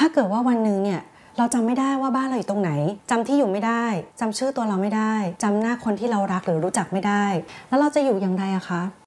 ถ้าเกิดว่าวันหนึ่งเนี่ยเราจำไม่ได้ว่าบ้านเราอยู่ตรงไหนจำที่อยู่ไม่ได้จำชื่อตัวเราไม่ได้จำหน้าคนที่เรารักหรือรู้จักไม่ได้แล้วเราจะอยู่อย่างไรอะคะ